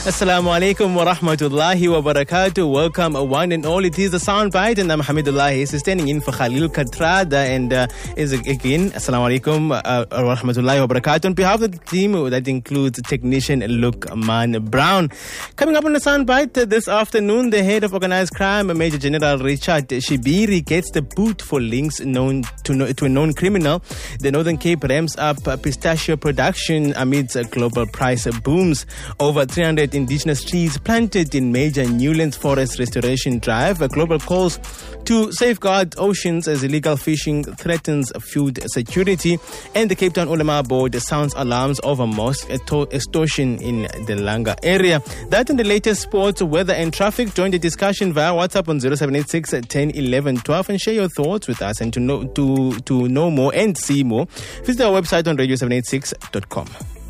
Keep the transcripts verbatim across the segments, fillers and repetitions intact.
Assalamu alaikum wa rahmatullahi wa barakatuh. Welcome one and all. It is the Soundbite and I'm Hamidullah. He's standing in for Khalil Katrada and uh, is again, Assalamu alaikum uh, wa rahmatullahi wa barakatuh. On behalf of the team that includes technician Lukman Brown. Coming up on the Soundbite this afternoon, the head of organized crime, Major General Richard Shibiri, gets the boot for links known to, no, to a known criminal. The Northern Cape ramps up pistachio production amidst global price booms. Over three hundred indigenous trees planted in major Newlands Forest Restoration Drive. A global calls to safeguard oceans as illegal fishing threatens food security. And the Cape Town Ulama Board sounds alarms over mosque extortion in the Langa area. That and the latest sports, weather and traffic. Join the discussion via WhatsApp on zero seven eight six, ten, eleven, twelve and share your thoughts with us. And to know, to, to know more and see more, visit our website on radio seven eight six dot com.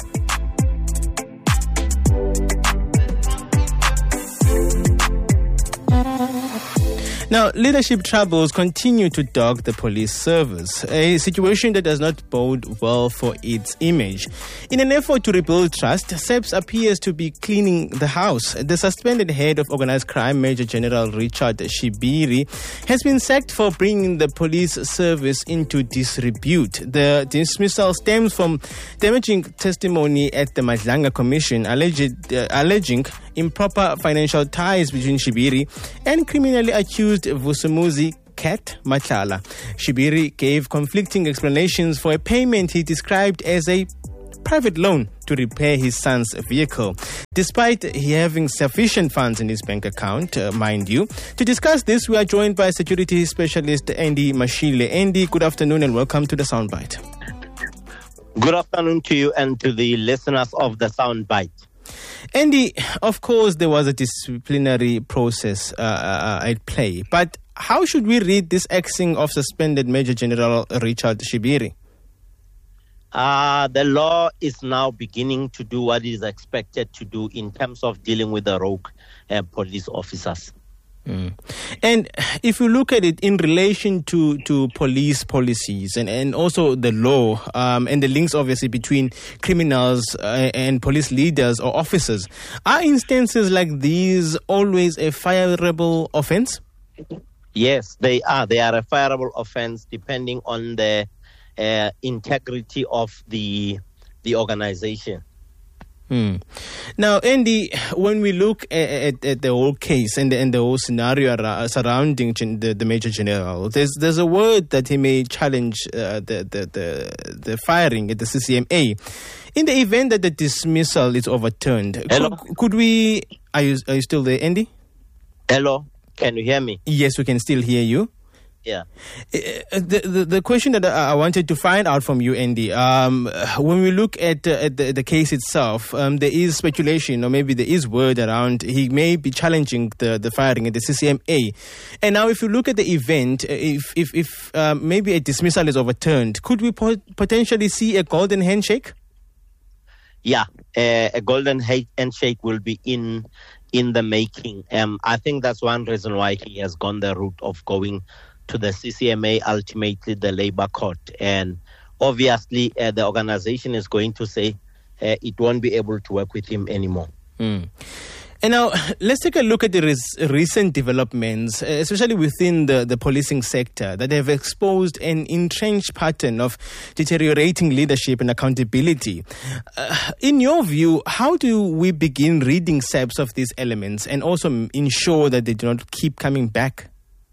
Now, leadership troubles continue to dog the police service, a situation that does not bode well for its image. In an effort to rebuild trust, SAPS appears to be cleaning the house. The suspended head of organized crime, Major General Richard Shibiri, has been sacked for bringing the police service into disrepute. The dismissal stems from damaging testimony at the Madlanga Commission, alleged, uh, alleging improper financial ties between Shibiri and criminally accused Vusumuzi Kat Machala. Shibiri gave conflicting explanations for a payment he described as a private loan to repair his son's vehicle, despite he having sufficient funds in his bank account, uh, mind you. To discuss this, we are joined by security specialist Andy Mashile. Andy, good afternoon and welcome to the Soundbite. Good afternoon to you and to the listeners of the Soundbite. Andy, of course, there was a disciplinary process uh, uh, at play, but how should we read this axing of suspended Major General Richard Shibiri? Uh, the law is now beginning to do what it is expected to do in terms of dealing with the rogue uh, police officers. Mm. And if you look at it in relation to, to police policies and, and also the law um, and the links obviously between criminals uh, and police leaders or officers, are instances like these always a fireable offense? Yes, they are. They are a fireable offense depending on the uh, integrity of the the organization. Hmm. Now, Andy, when we look at, at, at the whole case and the, and the whole scenario surrounding the, the Major General, there's there's a word that he may challenge uh, the, the, the the firing at the C C M A. In the event that the dismissal is overturned, Hello? could, could we... Are you, are you still there, Andy? Hello, can you hear me? Yes, we can still hear you. Yeah. Uh, the, the the question that I wanted to find out from you, Andy, um, when we look at, uh, at the, the case itself, um, there is speculation or maybe there is word around he may be challenging the, the firing at the C C M A. And now if you look at the event, if if, if um, maybe a dismissal is overturned, could we po- potentially see a golden handshake? Yeah, uh, a golden handshake will be in in the making. Um, I think that's one reason why he has gone the route of going to the C C M A, ultimately the Labour Court. And obviously, uh, the organization is going to say uh, it won't be able to work with him anymore. Mm. And now, let's take a look at the res- recent developments, especially within the, the policing sector, that have exposed an entrenched pattern of deteriorating leadership and accountability. Uh, in your view, how do we begin reading SAPS of these elements and also ensure that they do not keep coming back?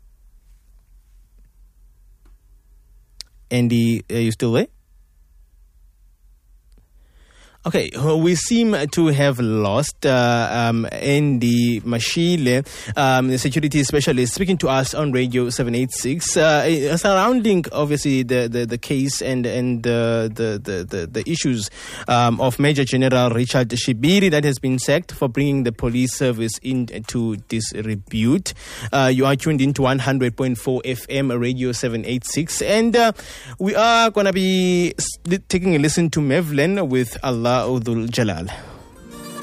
Andy, are you still there? Okay, well, we seem to have lost uh, um, Andy Mashile, um, the security specialist, speaking to us on Radio seven eighty-six, uh, surrounding obviously the, the, the case and and uh, the, the, the the issues um, of Major General Richard Shibiri that has been sacked for bringing the police service into disrepute. Uh, you are tuned into one hundred point four F M Radio seven eighty-six, and uh, we are going to be taking a listen to Mevlen with Allah Udul Jalal.